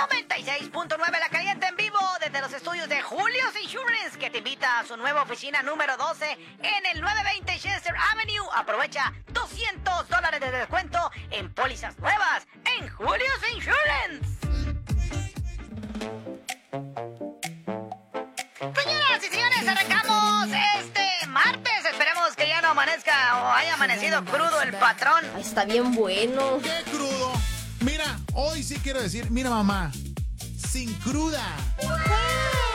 96.9 La Caliente en vivo desde los estudios de Julio's Insurance, que te invita a su nueva oficina número 12 en el 920 Chester Avenue. Aprovecha $200 de descuento en pólizas nuevas en Julio's Insurance. Señoras y señores, arrancamos este martes. Esperemos que ya no amanezca o haya amanecido crudo el patrón. Ay, está bien bueno. ¡Qué crudo! Mira, hoy sí quiero decir, mira mamá, sin cruda.